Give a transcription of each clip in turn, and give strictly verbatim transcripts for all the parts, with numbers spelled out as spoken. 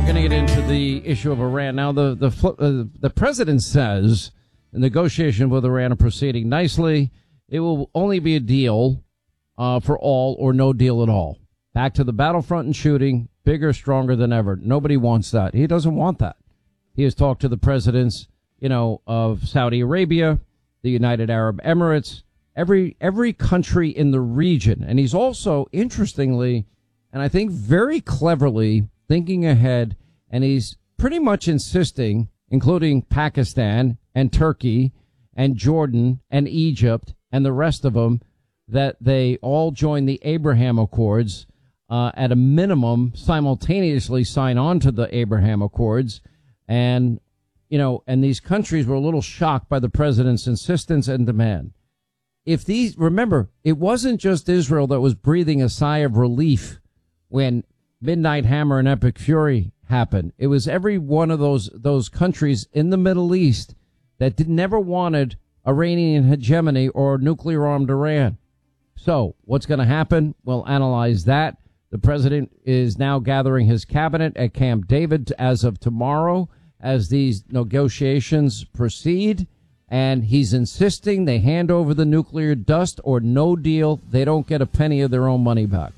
going to get into the issue of Iran. Now, the the uh, the president says the negotiation with Iran are proceeding nicely. It will only be a deal uh, for all or no deal at all. Back to the battlefront and shooting, bigger, stronger than ever. Nobody wants that. He doesn't want that. He has talked to the presidents, you know, of Saudi Arabia, the United Arab Emirates, every every country in the region. And he's also, interestingly, and I think very cleverly, thinking ahead, and he's pretty much insisting, including Pakistan and Turkey and Jordan and Egypt and the rest of them, that they all join the Abraham Accords, uh, at a minimum, simultaneously sign on to the Abraham Accords. And, you know, and these countries were a little shocked by the president's insistence and demand. If these, remember, it wasn't just Israel that was breathing a sigh of relief when Midnight Hammer and Epic Fury happened. It was every one of those those countries in the Middle East that did, never wanted Iranian hegemony or nuclear-armed Iran. So what's going to happen? We'll analyze that. The president is now gathering his cabinet at Camp David as of tomorrow as these negotiations proceed, and he's insisting they hand over the nuclear dust or no deal. They don't get a penny of their own money back.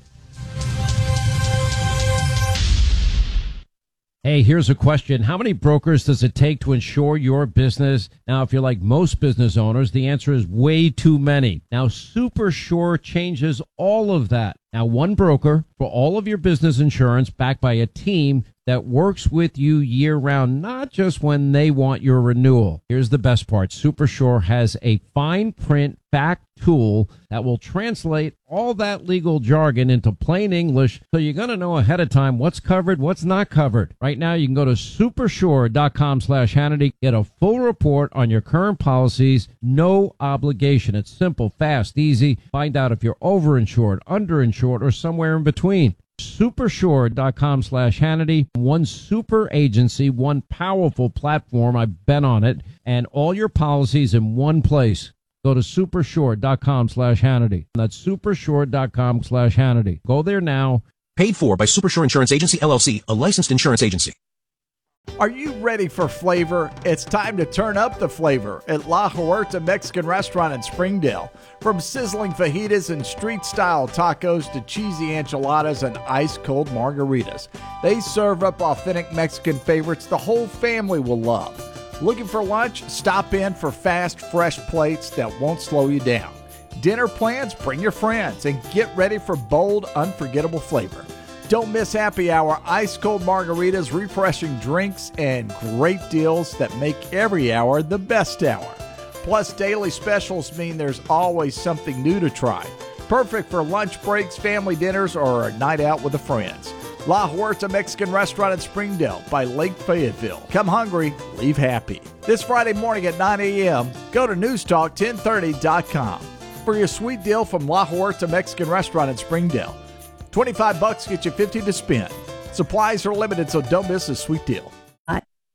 Hey, here's a question. How many brokers does it take to insure your business? Now, if you're like most business owners, the answer is way too many. Now, SuperSure changes all of that. Now, one broker for all of your business insurance, backed by a team that works with you year-round, not just when they want your renewal. Here's the best part. SuperSure has a fine print back tool that will translate all that legal jargon into plain English, so you're going to know ahead of time what's covered, what's not covered. Right now, you can go to supersure.com slash Hannity, get a full report on your current policies, no obligation. It's simple, fast, easy. Find out if you're overinsured, underinsured, or somewhere in between. Supersure.com slash Hannity. One super agency, one powerful platform. I've been on it, and all your policies in one place. Go to supersure.com slash Hannity. That's supersure.com slash Hannity. Go there now. Paid for by Supersure Insurance Agency, L L C, a licensed insurance agency. Are you ready for flavor? It's time to turn up the flavor at La Huerta Mexican Restaurant in Springdale. From sizzling fajitas and street-style tacos to cheesy enchiladas and ice-cold margaritas, they serve up authentic Mexican favorites the whole family will love. Looking for lunch? Stop in for fast, fresh plates that won't slow you down. Dinner plans? Bring your friends and get ready for bold, unforgettable flavor. Don't miss happy hour, ice-cold margaritas, refreshing drinks, and great deals that make every hour the best hour. Plus, daily specials mean there's always something new to try. Perfect for lunch breaks, family dinners, or a night out with the friends. La Huerta Mexican Restaurant in Springdale by Lake Fayetteville. Come hungry, leave happy. This Friday morning at nine a.m., go to news talk ten thirty dot com for your sweet deal from La Huerta Mexican Restaurant in Springdale. twenty-five bucks get you fifty to spend. Supplies are limited, so don't miss this sweet deal.